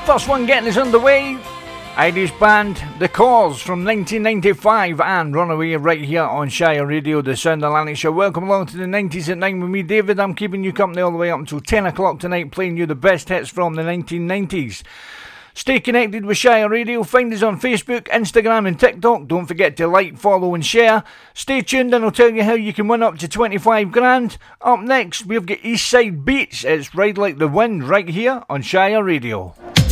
First one getting us underway. Irish band The Cause from 1995 and Runaway right here on Shire Radio, the Sound of Lanarkshire. Welcome along to the 90s at 9 with me, David. I'm keeping you company all the way up until 10 o'clock tonight, playing you the best hits from the 1990s. Stay connected with Shire Radio. Find us on Facebook, Instagram and TikTok. Don't forget to like, follow and share. Stay tuned and I'll tell you how you can win up to 25 grand. Up next, we've got Eastside Beats. It's Ride Like the Wind right here on Shire Radio.